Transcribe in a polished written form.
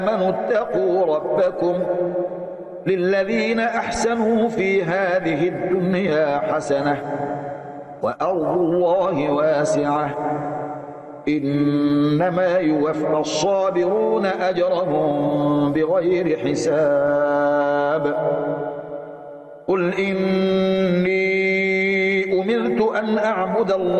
آمنوا اتقوا ربكم للذين أحسنوا في هذه الدنيا حسنة وأرض الله واسعة إنما يوفى الصابرون أجرهم بغير حساب. قل إني أمرت أن أعبد الله